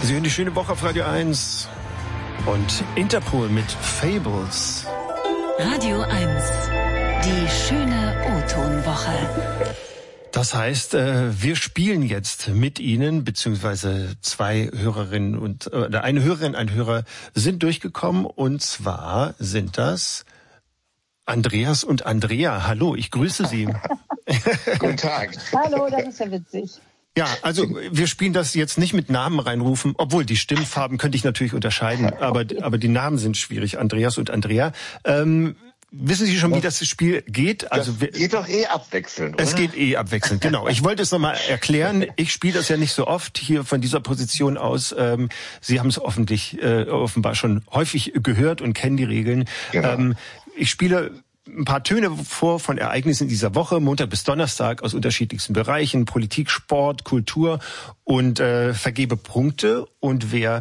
Sie hören die schöne Woche auf Radio 1 und Interpol mit Fables. Radio 1, die schöne O-Ton-Woche. Das heißt, wir spielen jetzt mit Ihnen, beziehungsweise zwei Hörerinnen und eine Hörerin, ein Hörer sind durchgekommen, und zwar sind das Andreas und Andrea. Hallo, ich grüße Sie. Guten Tag. Hallo, das ist ja witzig. Ja, also wir spielen das jetzt nicht mit Namen reinrufen, obwohl die Stimmfarben könnte ich natürlich unterscheiden, aber die Namen sind schwierig, Andreas und Andrea. Wissen Sie schon, wie das Spiel geht? Also das geht doch abwechselnd, oder? Es geht abwechselnd, genau. Ich wollte es nochmal erklären. Ich spiele das ja nicht so oft hier von dieser Position aus. Sie haben es offenbar schon häufig gehört und kennen die Regeln. Genau. Ich spiele ein paar Töne vor von Ereignissen dieser Woche, Montag bis Donnerstag, aus unterschiedlichsten Bereichen, Politik, Sport, Kultur, und vergebe Punkte. Und wer,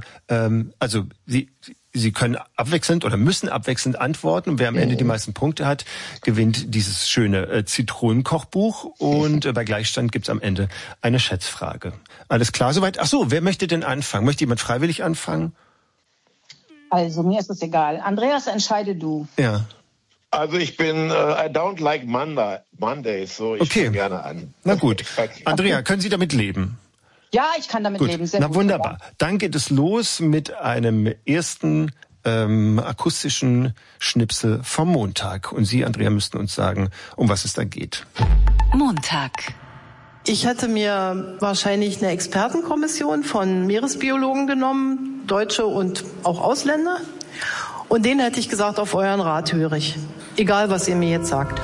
Sie können abwechselnd oder müssen abwechselnd antworten. Und wer am Ende die meisten Punkte hat, gewinnt dieses schöne Zitronenkochbuch. Und bei Gleichstand gibt's am Ende eine Schätzfrage. Alles klar soweit? Ach so, wer möchte denn anfangen? Möchte jemand freiwillig anfangen? Also, mir ist es egal. Andreas, entscheide du. Ja. Also ich bin, I don't like Mondays, so ich fange gerne an. Na gut. Andrea, können Sie damit leben? Ja, ich kann damit leben. Sehr gut. Na wunderbar. Dann geht es los mit einem ersten akustischen Schnipsel vom Montag. Und Sie, Andrea, müssten uns sagen, um was es da geht. Montag. Ich hätte mir wahrscheinlich eine Expertenkommission von Meeresbiologen genommen, Deutsche und auch Ausländer. Und denen hätte ich gesagt, auf euren Rat höre ich. Egal, was ihr mir jetzt sagt.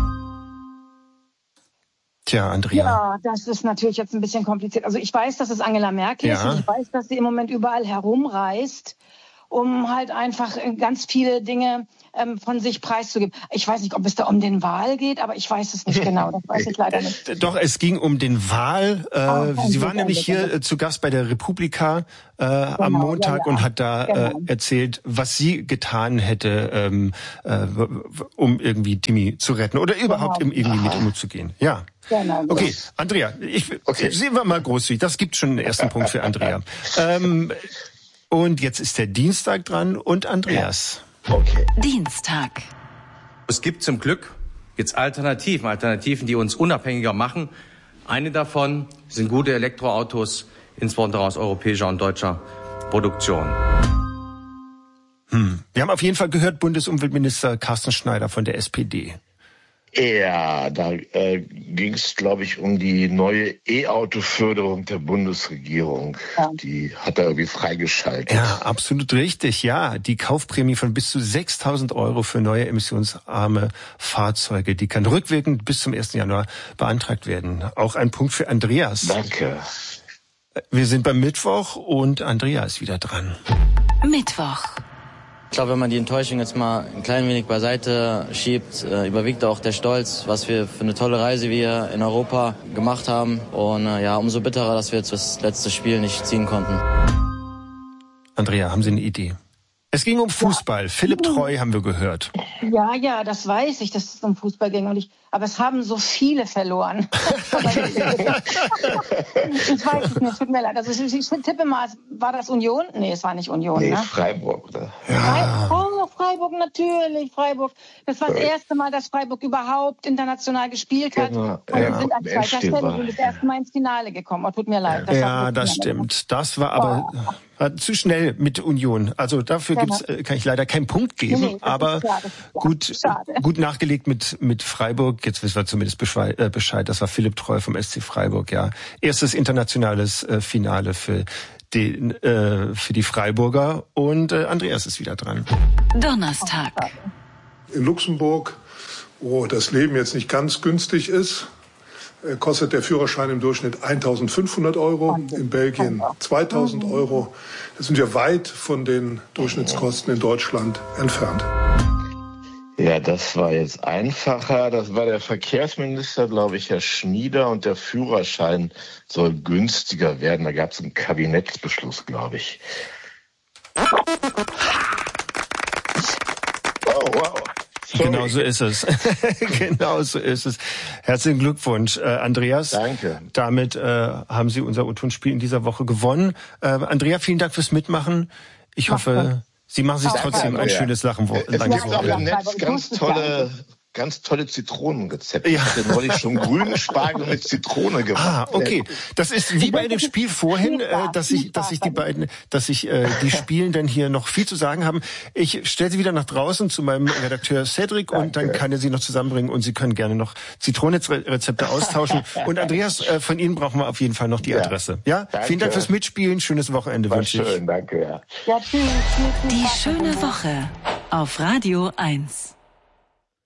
Tja, Andrea. Ja, das ist natürlich jetzt ein bisschen kompliziert. Also ich weiß, dass es Angela Merkel ist. Und ich weiß, dass sie im Moment überall herumreist, um halt einfach ganz viele Dinge von sich preiszugeben. Ich weiß nicht, ob es da um den Wahl geht, aber ich weiß es nicht genau. Das weiß ich leider nicht. Doch, es ging um den Wahl. Sie waren nämlich hier zu Gast bei der Republika am Montag und hat da erzählt, was sie getan hätte, um irgendwie Timmy zu retten oder überhaupt irgendwie mit ihm umzugehen. Ja. Genau. Okay, Andrea, sehen wir mal großzügig. Das gibt schon einen ersten Punkt für Andrea. Und jetzt ist der Dienstag dran und Andreas. Okay. Dienstag. Es gibt zum Glück jetzt Alternativen, die uns unabhängiger machen. Eine davon sind gute Elektroautos, insbesondere aus europäischer und deutscher Produktion. Wir haben auf jeden Fall gehört, Bundesumweltminister Carsten Schneider von der SPD. Ja, da ging es, glaube ich, um die neue E-Auto-Förderung der Bundesregierung. Ja. Die hat er irgendwie freigeschaltet. Ja, absolut richtig. Ja, die Kaufprämie von bis zu 6.000 € für neue emissionsarme Fahrzeuge, die kann rückwirkend bis zum 1. Januar beantragt werden. Auch ein Punkt für Andreas. Danke. Wir sind beim Mittwoch und Andrea ist wieder dran. Mittwoch. Ich glaube, wenn man die Enttäuschung jetzt mal ein klein wenig beiseite schiebt, überwiegt auch der Stolz, was wir für eine tolle Reise wir in Europa gemacht haben. Und umso bitterer, dass wir jetzt das letzte Spiel nicht ziehen konnten. Andrea, haben Sie eine Idee? Es ging um Fußball. Ja. Philipp Treu haben wir gehört. Ja, das weiß ich, dass es um Fußball ging. Aber es haben so viele verloren. Ich weiß es nicht, tut mir leid. Also ich tippe mal, war das Union? Nee, es war nicht Union. Nee, ne? Freiburg, oder? Ja. Freiburg, natürlich, Freiburg. Das war das erste Mal, dass Freiburg überhaupt international gespielt hat. Genau. Und sind an zweiter Stelle und das erste Mal ins Finale gekommen. Oh, tut mir leid. Das stimmt. Das war aber zu schnell mit Union. Also dafür kann ich leider keinen Punkt geben. Nee, aber gut nachgelegt mit Freiburg. Jetzt wissen wir zumindest Bescheid. Das war Philipp Treu vom SC Freiburg. Ja, erstes internationales Finale für die Freiburger. Und Andreas ist wieder dran. Donnerstag. In Luxemburg, wo das Leben jetzt nicht ganz günstig ist, kostet der Führerschein im Durchschnitt 1.500 €, in Belgien 2.000 €. Das sind wir weit von den Durchschnittskosten in Deutschland entfernt. Ja, das war jetzt einfacher. Das war der Verkehrsminister, glaube ich, Herr Schnieder. Und der Führerschein soll günstiger werden. Da gab es einen Kabinettsbeschluss, glaube ich. Oh, wow. Genau so ist es. Genau so ist es. Herzlichen Glückwunsch, Andreas. Danke. Damit haben Sie unser O-Ton-Spiel in dieser Woche gewonnen. Andrea, vielen Dank fürs Mitmachen. Ich hoffe, Sie machen sich trotzdem ein schönes langes Wochenende. Es gibt auch im Netz ganz tolle Zitronenrezepte. Ja. Ich hatte neulich schon grünen Spargel mit Zitrone gemacht. Okay. Das ist wie bei dem Spiel vorhin, dass die Spielenden hier noch viel zu sagen haben. Ich stelle sie wieder nach draußen zu meinem Redakteur Cedric und dann kann er sie noch zusammenbringen und Sie können gerne noch Zitronenrezepte austauschen. Und Andreas, von Ihnen brauchen wir auf jeden Fall noch die Adresse. Ja? Vielen Dank fürs Mitspielen. Schönes Wochenende wünsche ich. Schön, danke. Ja, tschüss. Die schöne Woche auf Radio 1.